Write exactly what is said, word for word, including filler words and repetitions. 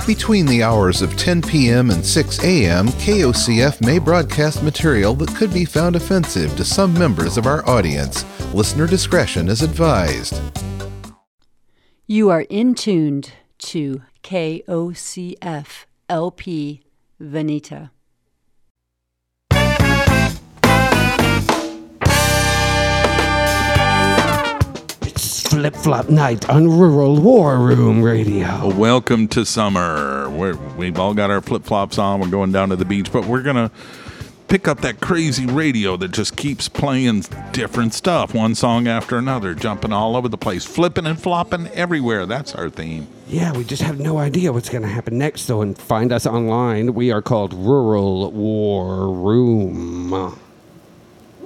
Between the hours of ten p.m. and six a.m., K O C F may broadcast material that could be found offensive to some members of our audience. Listener discretion is advised. You are in tuned to K O C F L P Veneta. Flip Flop Night on Rural War Room Radio. Welcome to summer. We're, we've all got our flip flops on. We're going down to the beach, but we're going to pick up that crazy radio that just keeps playing different stuff, one song after another, jumping all over the place, flipping and flopping everywhere. That's our theme. Yeah, we just have no idea what's going to happen next, though, and find us online. We are called Rural War Room.